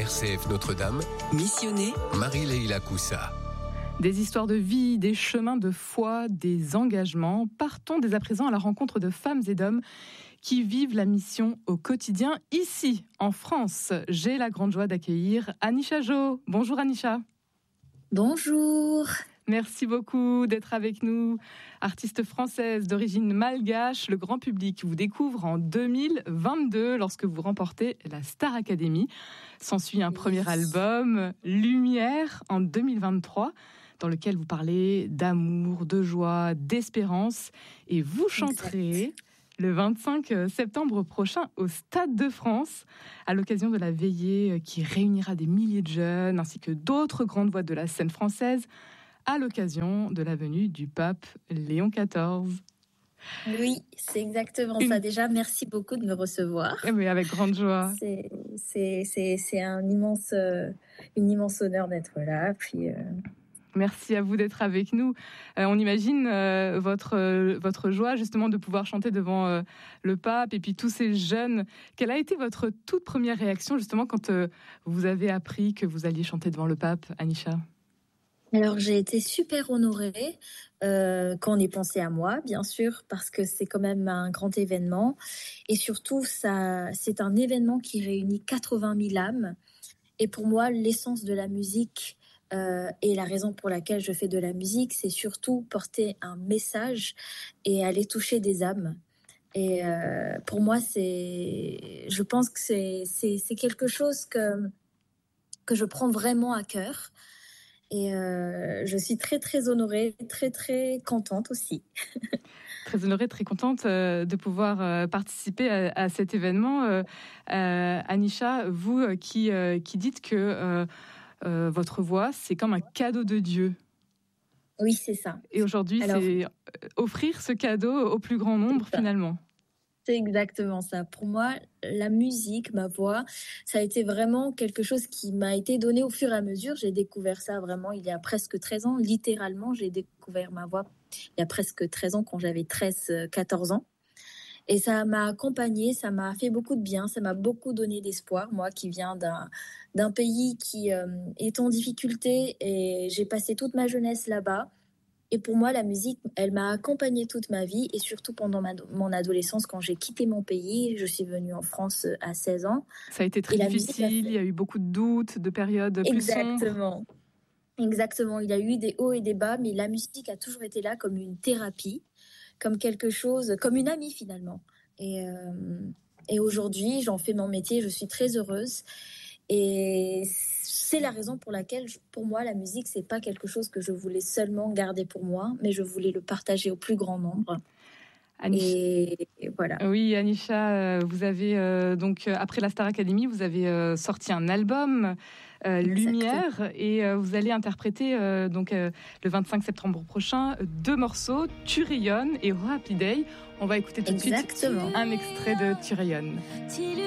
RCF Notre-Dame, Missionné Marie-Leila Coussa. Des histoires de vie, des chemins de foi, des engagements. Partons dès à présent à la rencontre de femmes et d'hommes qui vivent la mission au quotidien ici, en France. J'ai la grande joie d'accueillir Anisha Jo. Bonjour Anisha. Bonjour. Merci beaucoup d'être avec nous. Artiste française d'origine malgache, le grand public vous découvre en 2022 lorsque vous remportez la Star Academy. S'ensuit un premier album, Lumière, en 2023, dans lequel vous parlez d'amour, de joie, d'espérance. Et vous chanterez le 25 septembre prochain au Stade de France, à l'occasion de la veillée qui réunira des milliers de jeunes, ainsi que d'autres grandes voix de la scène française, à l'occasion de la venue du pape Léon XIV. Oui, c'est exactement ça. Déjà, merci beaucoup de me recevoir. Mais avec grande joie. C'est un immense honneur d'être là. Puis, Merci à vous d'être avec nous. On imagine votre joie justement de pouvoir chanter devant le pape et puis tous ces jeunes. Quelle a été votre toute première réaction justement quand vous avez appris que vous alliez chanter devant le pape, Anisha ? Alors, j'ai été super honorée quand on y pensait à moi, bien sûr, parce que c'est quand même un grand événement. Et surtout, c'est un événement qui réunit 80 000 âmes. Et pour moi, l'essence de la musique et la raison pour laquelle je fais de la musique, c'est surtout porter un message et aller toucher des âmes. Et pour moi, je pense que c'est quelque chose que je prends vraiment à cœur. Et je suis très, très honorée, très, très contente aussi. Très honorée, très contente de pouvoir participer à cet événement. Anisha, vous qui dites que votre voix, c'est comme un cadeau de Dieu. Oui, c'est ça. Et aujourd'hui, c'est offrir ce cadeau au plus grand nombre, finalement. C'est exactement ça. Pour moi, la musique, ma voix, ça a été vraiment quelque chose qui m'a été donné au fur et à mesure. J'ai découvert ça vraiment il y a presque 13 ans. Littéralement, j'ai découvert ma voix il y a presque 13 ans quand j'avais 14 ans. Et ça m'a accompagnée, ça m'a fait beaucoup de bien, ça m'a beaucoup donné d'espoir. Moi qui viens d'un pays qui est en difficulté et j'ai passé toute ma jeunesse là-bas. Et pour moi, la musique, elle m'a accompagnée toute ma vie et surtout pendant mon adolescence, quand j'ai quitté mon pays, je suis venue en France à 16 ans. Ça a été très difficile, il y a eu beaucoup de doutes, de périodes plus sombres. Exactement, il y a eu des hauts et des bas, mais la musique a toujours été là comme une thérapie, comme quelque chose, comme une amie finalement. Et aujourd'hui, j'en fais mon métier, je suis très heureuse. Et c'est la raison pour laquelle, pour moi, la musique, c'est pas quelque chose que je voulais seulement garder pour moi, mais je voulais le partager au plus grand nombre. Et voilà. Oui, Anisha, vous avez donc après la Star Academy, vous avez sorti un album, Lumière, et vous allez interpréter donc le 25 septembre prochain 2 morceaux, Tu rayonnes et Happy Day. On va écouter tout de suite un extrait de Tu rayonnes.